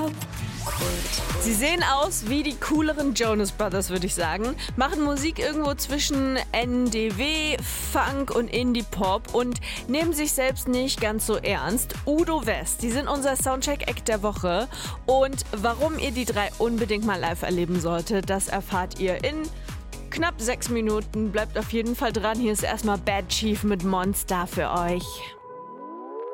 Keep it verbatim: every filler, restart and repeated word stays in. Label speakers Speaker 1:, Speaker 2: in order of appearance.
Speaker 1: Popkult. Sie sehen aus wie die cooleren Jonas Brothers, würde ich sagen. Machen Musik irgendwo zwischen N D W, Funk und Indie-Pop und nehmen sich selbst nicht ganz so ernst. Udo West, die sind unser Soundcheck-Act der Woche. Und warum ihr die drei unbedingt mal live erleben solltet, das erfahrt ihr in knapp sechs Minuten. Bleibt auf jeden Fall dran. Hier ist erstmal Bad Chief mit Monster für euch.